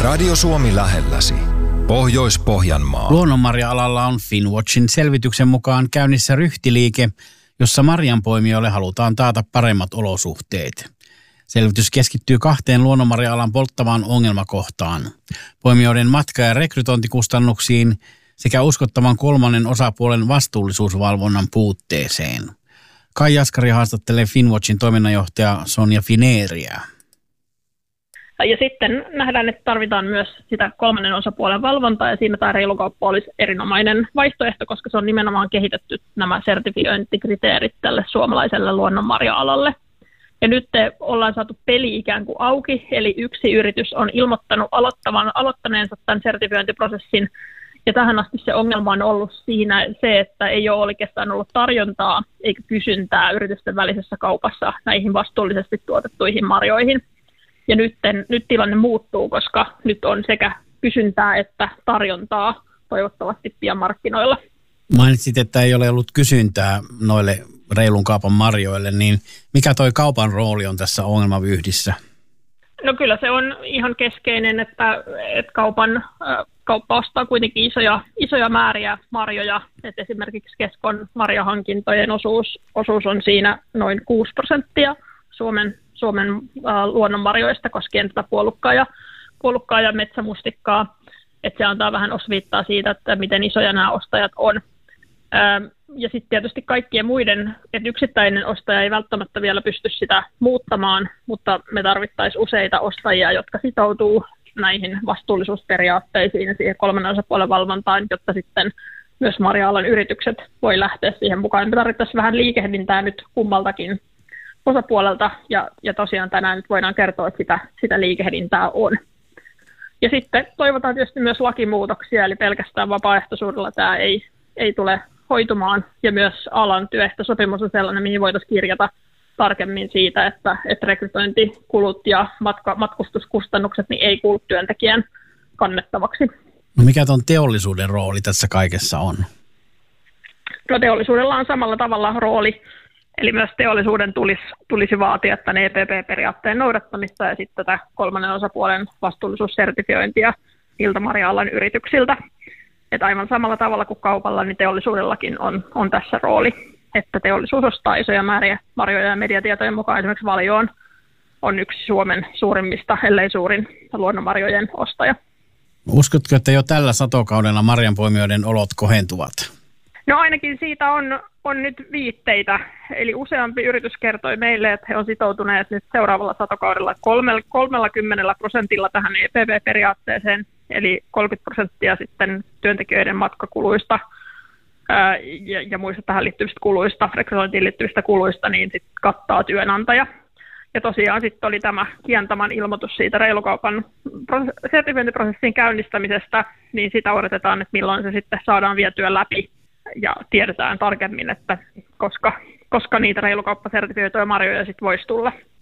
Radio Suomi lähelläsi. Pohjois-Pohjanmaa. Luonnonmarja-alalla on Finnwatchin selvityksen mukaan käynnissä ryhtiliike, jossa marjanpoimijoille halutaan taata paremmat olosuhteet. Selvitys keskittyy 2 luonnonmarja-alan polttavaan ongelmakohtaan: poimijoiden matka- ja rekrytointikustannuksiin sekä uskottavan 3. osapuolen vastuullisuusvalvonnan puutteeseen. Kai Jaskari haastattelee Finnwatchin toiminnanjohtaja Sonja Fineeriä. Ja sitten nähdään, että tarvitaan myös sitä 3. osapuolen valvontaa, ja siinä tämä reilukauppa olisi erinomainen vaihtoehto, koska se on nimenomaan kehitetty nämä sertifiointikriteerit tälle suomalaiselle luonnonmarja-alalle. Ja nyt ollaan saatu peli ikään kuin auki, eli yksi yritys on ilmoittanut aloittaneensa tämän sertifiointiprosessin, ja tähän asti se ongelma on ollut siinä se, että ei ole oikeastaan ollut tarjontaa eikä kysyntää yritysten välisessä kaupassa näihin vastuullisesti tuotettuihin marjoihin. Ja nyt tilanne muuttuu, koska nyt on sekä kysyntää että tarjontaa toivottavasti pian markkinoilla. Mainitsit, että ei ole ollut kysyntää noille reilun kaupan marjoille, niin mikä toi kaupan rooli on tässä ongelmavyyhdissä? No kyllä se on ihan keskeinen, että kauppa ostaa kuitenkin isoja määriä marjoja. Et esimerkiksi Keskon marjahankintojen osuus on siinä noin 6% Suomen luonnonmarjoista koskien tätä puolukkaa ja metsämustikkaa. Et se antaa vähän osviittaa siitä, että miten isoja nämä ostajat on. Ja sitten tietysti kaikkien muiden, että yksittäinen ostaja ei välttämättä vielä pysty sitä muuttamaan, mutta me tarvittaisiin useita ostajia, jotka sitoutuu näihin vastuullisuusperiaatteisiin ja siihen 3. osapuolen valvontaan, jotta sitten myös marja-alan yritykset voi lähteä siihen mukaan. Me tarvittaisiin vähän liikehdintää nyt kummaltakin osapuolelta, ja tosiaan tänään nyt voidaan kertoa, että sitä liikehdintää on. Ja sitten toivotaan tietysti myös lakimuutoksia, eli pelkästään vapaaehtoisuudella tämä ei tule hoitumaan, ja myös alan työehtosopimus on sellainen, mihin voitaisiin kirjata tarkemmin siitä, että rekrytointikulut ja matkustuskustannukset niin ei kuulu työntekijän kannettavaksi. No mikä tuon teollisuuden rooli tässä kaikessa on? No teollisuudella on samalla tavalla rooli, eli myös teollisuuden tulisi vaatia tämän EPP-periaatteen noudattamista ja sitten tätä 3. osapuolen vastuullisuussertifiointia niiltä marja-alan yrityksiltä. Että aivan samalla tavalla kuin kaupalla, niin teollisuudellakin on tässä rooli, että teollisuus ostaa isoja määriä marjoja, ja mediatietojen mukaan esimerkiksi Valio on yksi Suomen suurimmista, ellei suurin luonnonmarjojen ostaja. Uskotko, että jo tällä satokaudella marjanpoimijoiden olot kohentuvat? No ainakin siitä on nyt viitteitä, eli useampi yritys kertoi meille, että he on sitoutuneet nyt seuraavalla satokaudella 30% tähän EPP-periaatteeseen, eli 30% sitten työntekijöiden matkakuluista ja muista tähän liittyvistä kuluista, rekrytointiin liittyvistä kuluista, niin sitten kattaa työnantaja. Ja tosiaan sitten oli tämä Kiantaman ilmoitus siitä reilukaupan sertifiointiprosessin käynnistämisestä, niin sitä odotetaan, että milloin se sitten saadaan vietyä läpi. Ja tiedetään tarkemmin, että koska niitä reilukauppasertifioituja marjoja sitten voisi tulla.